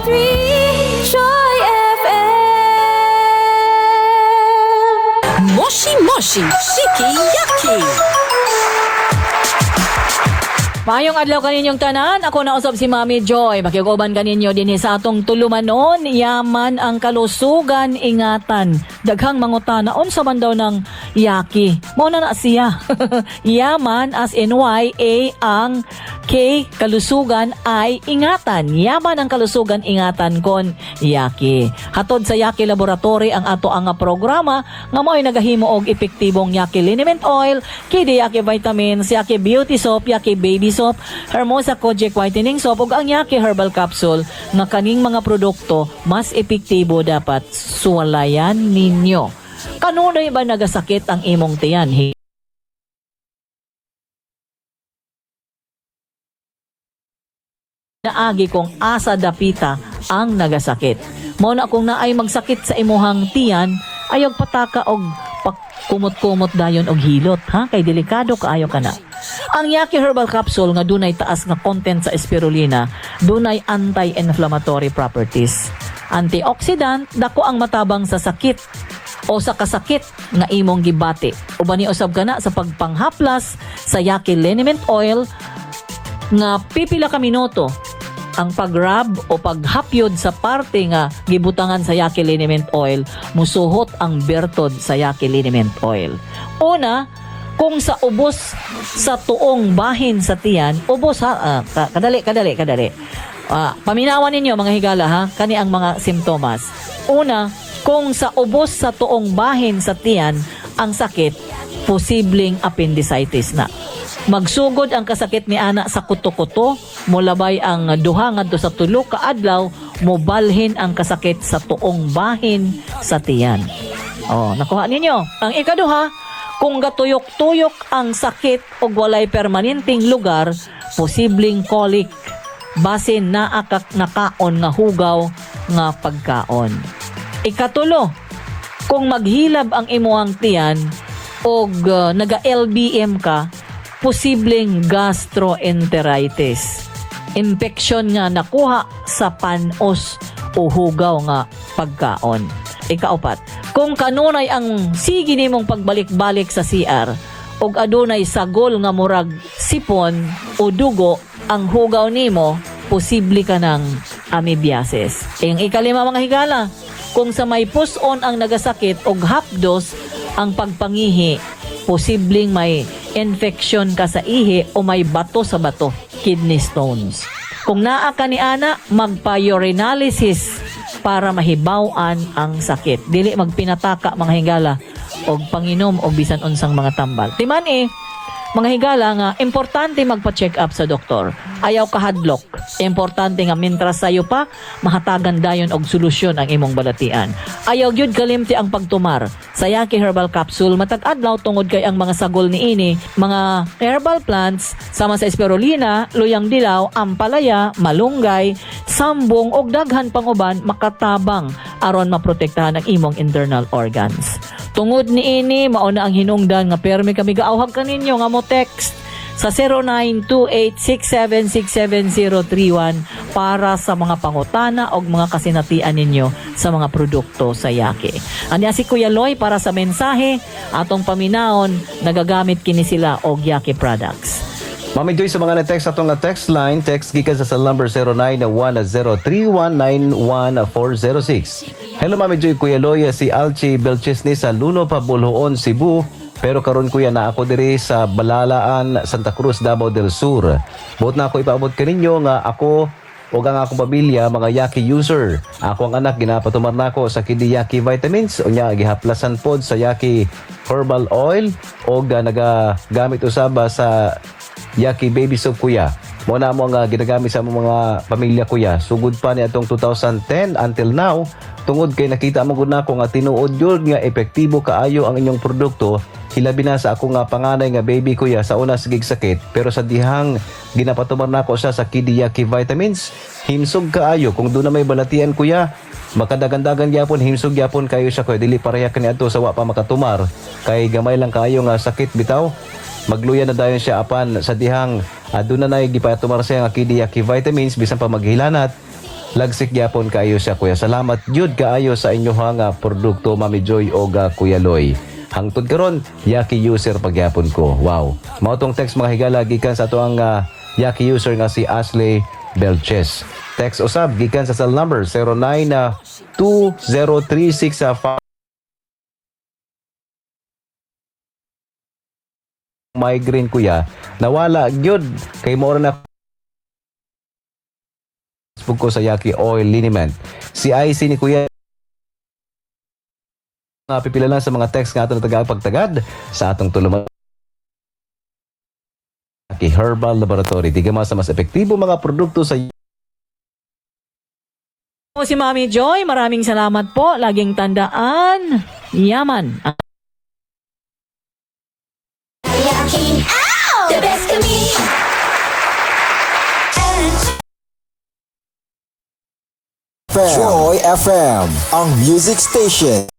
Joy FM. Moshi Moshi Shiki Yaki. Mayong adlaw kaninyong tanan, ako na usab si Mami Joy. Makiguban kaninyo din sa atong tulumanon, yaman ang kalusugan, ingatan. Daghang mangutana, unsa man daw ng yaki? Mao na siya. Yaman as in Y-A ang K, kalusugan ay ingatan. Yaman ang kalusugan, ingatan kon yaki. Hatod sa Yaki Laboratory ang ato ang programa nga mo'y nagahimo og epektibong Yaki Liniment Oil, Kidi Yaki Vitamins, Yaki Beauty Soap, Yaki Baby Soap, Hermosa Kojic Whitening Soap ug ang Yaki Herbal Capsule nga kaning mga produkto mas epektibo dapat suwalayan ninyo. Kanunay ba nagasakit ang imong tiyan? Naagi kong asa dapita ang nagasakit. Mo na kung naay magsakit sa imuhang tiyan, ayog pataka og kumot-kumot dayon og hilot, ha? Kay delikado kaayo kana. Ang Yaki Herbal Capsule nga dunay taas nga content sa spirulina, dunay anti-inflammatory properties. Antioxidant, dako ang matabang sa sakit o sa kasakit nga imong gibati. Uban ni usab kana sa pagpanghaplas sa Yaki Liniment Oil nga pipila ka minuto ang pag-rub o paghapyod sa parte nga gibutangan sa Yaki Liniment Oil, musuhot ang bertod sa Yaki Liniment Oil. Una, kung sa ubos sa tuong bahin sa tiyan, ubos ha, kadali. Paminawan ninyo mga higala ha, kani ang mga simptomas. Una, kung sa ubos sa tuong bahin sa tiyan, ang sakit, posibleng appendicitis na. Magsugod ang kasakit ni ana sa kuto-kuto, mulabay ang duha ngadto sa tulo ka adlaw, mobalhin ang kasakit sa tuong bahin sa tiyan. Oh, nakuha ninyo. Ang ikaduha, kung gatuyok-tuyok ang sakit o walay permanenteng lugar, posibleng colic, basin naakak nakaon nga hugaw nga pagkaon. Ikatulo, kung maghilab ang imuhang tiyan o naga-LBM ka, posibleng gastroenteritis. Infection nga nakuha sa panos o hugaw nga pagkaon. Ikaapat, kung kanunay ang sige nimong pagbalik-balik sa CR ug adunay sagol nga murag sipon o dugo ang hugaw nimo, posible ka ng amoebiasis. Ang ikalima mga higala, kung sa may puson ang nagasakit og hapdos ang pagpangihi, posibleng may infection ka sa ihi o may bato sa bato, kidney stones. Kung naa ka ni ana, magpa-urinalysis para mahibaw-an ang sakit. Dili magpinataka mga higala og panginom o bisan unsang mga tambal. Timan mga higala nga, importante magpa-check up sa doktor. Ayaw ka hadlock. Importante nga mintras sayo pa, mahatagan dayon og solusyon ang imong balatian. Ayaw gyud kalimti ang pagtumar. Sa Yaki Herbal Capsule, matag-adlaw tungod kay ang mga sagol niini, mga herbal plants, sama sa spirulina, luyang dilaw, ampalaya, malunggay, sambong og daghan pang uban makatabang aron maprotektahan ang imong internal organs. Tungod ni ini, mauna ang hinungdan nga permi kami gaawhag kaninyo nga mo text sa 0928-6767031 para sa mga pangutana o mga kasinatian ninyo sa mga produkto sa Yaki. Anya si Kuya Loy para sa mensahe, atong paminaon, nagagamit kini sila og Yaki products. Mami Joy, sa mga na-text atong text line, text gikan sa number 0991-031-91406. Hello Mami Joy, Kuya Loy, si Alchi Belchesni sa Luno, Pabulhoon, Cebu. Pero karon kuya na ako diri sa Balalaan, Santa Cruz, Davao del Sur. Buot na ako ipaabot kaninyo nga ako o ang akong pamilya mga Yaki user. Ako ang anak ginapatumar na ako sa Kidi Yaki Vitamins o niya gihaplasan pod sa Yaki Herbal Oil o nagagamit usaba sa Yaki Baby Soap kuya. Mo na mo nga ginagamit sa mga pamilya kuya. Sugod pa ni atong 2010 until now, tungod kay nakita mo gud nako nga tinuod yun nga epektibo kaayo ang inyong produkto. Hilabi na sa ako nga panganay nga baby kuya sa una sigig sakit, pero sa dihang ginapatumar na ako siya sa Kidi Yaki Vitamins, himsog kaayo. Kung doon na may balatian kuya, makadagandagan gyapon, himsog gyapon kayo siya kuya. Dili pareha kani adto sa wa pa makatumar, kay gamay lang kaayo nga sakit bitaw. Magluya na dayon siya apan sa dihang doon na gipatumar siya nga Kidi Yaki Vitamins bisan pa maghilanat. lagsik gyapon kaayo siya kuya. Salamat jud kaayo sa inyohang produkto Mami Joy o Kuya Loy. Hangtod karon Yaki user pagyapon ko. Wow. Mao tong text mga higala gikan sa ato ang Yaki user nga si Ashley Belches. Text usab gikan sa cell number 092036 migraine kuya. Nawala gyud kay mo na ko sa Yaki oil liniment. Si IC ni kuya nga pipila lang sa mga text nga atong tagapagtagad sa atong tuluman Yaki Herbal Laboratory. Tiga mas epektibo mga produkto sa Si Mami Joy, maraming salamat po. Laging tandaan, yaman. The best kami. Joy FM, ang music station.